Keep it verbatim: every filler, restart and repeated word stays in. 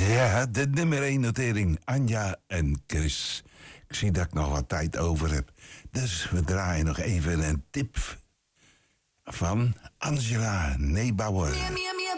Ja, de nummer één notering. Anja en Chris. Ik zie dat ik nog wat tijd over heb. Dus we draaien nog even een tip van Angela Neebauer. Meer, meer